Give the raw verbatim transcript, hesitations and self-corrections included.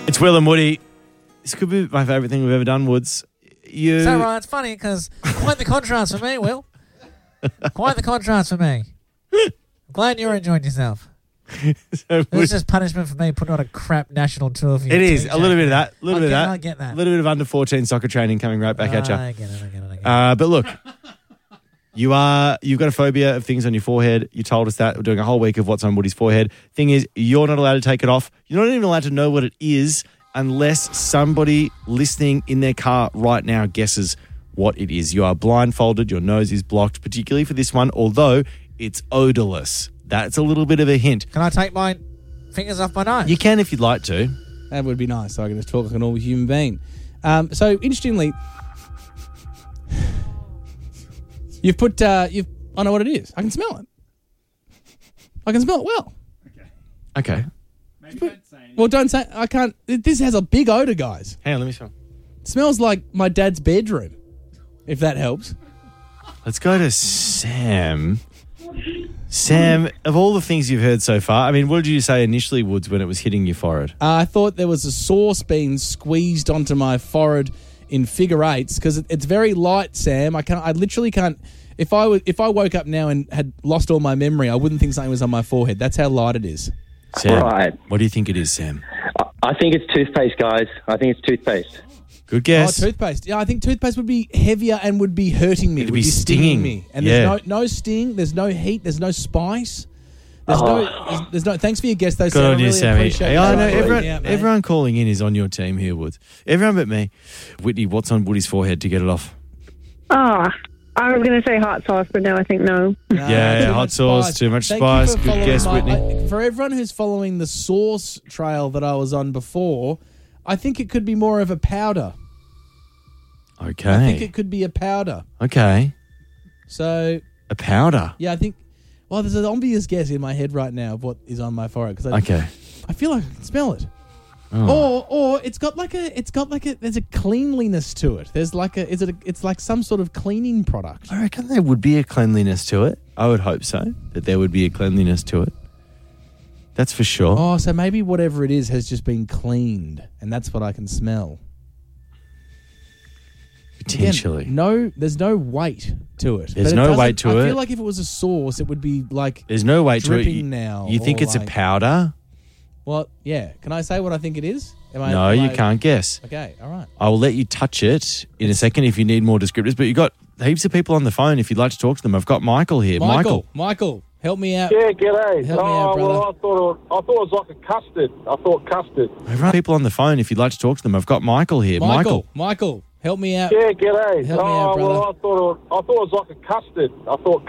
It's Will and Woody. This could be my favourite thing we've ever done, Woods. You... Is that right? It's funny because quite the contrast for me, Will. Quite the contrast for me. I'm glad you're enjoying yourself. so It was just punishment for me putting on a crap national tour for you. It is. A little bit of that. A little I bit get, of that. I get that. A little bit of under fourteen soccer training coming right back uh, at you. I get it, I get it, I get it. Uh, but look, you are, you've got a phobia of things on your forehead. You told us that. We're doing a whole week of what's on Woody's forehead. Thing is, you're not allowed to take it off. You're not even allowed to know what it is unless somebody listening in their car right now guesses what it is. You are blindfolded. Your nose is blocked, particularly for this one, although it's odorless. That's a little bit of a hint. Can I take my fingers off my nose? You can if you'd like to. That would be nice, so I can just talk like a normal human being. Um, so, interestingly, you've put, uh, you've, I know what it is. I can smell it. I can smell it well. Okay. Maybe don't say anything. Well, don't say, I can't, this has a big odor, guys. Hang on, let me smell. It smells like my dad's bedroom, if that helps. Let's go to Sam. Sam, of all the things you've heard so far, I mean, what did you say initially, Woods, when it was hitting your forehead? Uh, I thought there was a sauce being squeezed onto my forehead in figure eights because it, it's very light, Sam. I can't. I literally can't. If I was, if I woke up now and had lost all my memory, I wouldn't think something was on my forehead. That's how light it is. Sam, Right. what do you think it is, Sam? I think it's toothpaste, guys. I think it's toothpaste. Good guess. Oh, toothpaste. Yeah, I think toothpaste would be heavier and would be hurting me. It'd would be stinging. me. And Yeah. there's no no sting. There's no heat. There's no spice. There's Oh. no. There's, there's no. Thanks for your guess, though. Good Sam. I on you, really Sammy. appreciate Hey, you I know helping everyone, me out, mate. everyone calling in is on your team here, Woods. Everyone but me. Whitney, what's on Woody's forehead to get it off? Oh, I was going to say hot sauce, but no, I think no. No, Yeah, too hot much sauce, spice. too much Thank spice. you for Good following guess, my- Whitney. I- for everyone who's following the sauce trail that I was on before, I think it could be more of a powder. Okay. I think it could be a powder. Okay. So, A powder. yeah, I think... Well, there's an obvious guess in my head right now of what is on my forehead. Cause I, Okay. I feel like I can smell it. Oh. Or, or it's got like a, it's got like a, there's a cleanliness to it. There's like a, is it? A, it's like some sort of cleaning product. I reckon there would be a cleanliness to it. I would hope so, that there would be a cleanliness to it. That's for sure. Oh, so maybe whatever it is has just been cleaned, and that's what I can smell. Again, Potentially. no, there's no weight to it. There's But it no doesn't- weight to I it. feel like if it was a sauce, it would be like There's no weight to it. dripping You, now. you think or it's like- a powder? Well, yeah. Can I say what I think it is? Am I, No, am you I- can't guess. Okay, all right. I will let you touch it in a second if you need more descriptors. But you've got heaps of people on the phone if you'd like to talk to them. I've got Michael here. Michael, Michael, help me out. Yeah, g'day. Help me oh, out, brother. well, I thought, it, I thought it was like a custard. I thought custard. I've got people on the phone if you'd like to talk to them. I've got Michael here. Michael, Michael, help me out. Yeah, g'day. Help me oh, out, brother. well, I thought, it, I thought it was like a custard. I thought